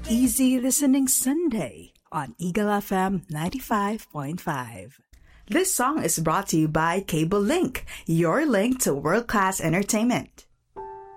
Easy Listening Sunday on Eagle FM 95.5. This song is brought to you by Cable Link, your link to world-class entertainment.